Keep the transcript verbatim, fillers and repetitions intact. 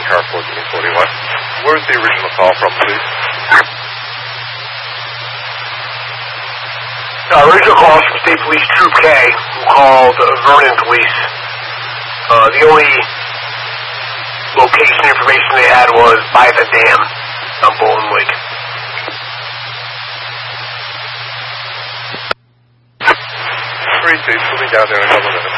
car fourteen forty-one. Where's the original call from, please? Uh, original call was from State Police Troop K, who called uh, Vernon Police. Uh, the only location information they had was by the dam on Bowling Lake. Three, two, we'll be down there in a couple of minutes.